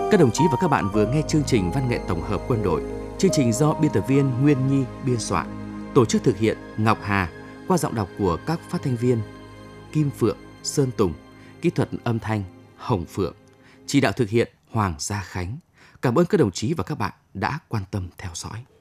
Các đồng chí và các bạn vừa nghe chương trình Văn nghệ tổng hợp quân đội. Chương trình do biên tập viên Nguyên Nhi biên soạn. Tổ chức thực hiện Ngọc Hà qua giọng đọc của các phát thanh viên Kim Phượng, Sơn Tùng, kỹ thuật âm thanh Hồng Phượng, chỉ đạo thực hiện Hoàng Gia Khánh. Cảm ơn các đồng chí và các bạn đã quan tâm theo dõi.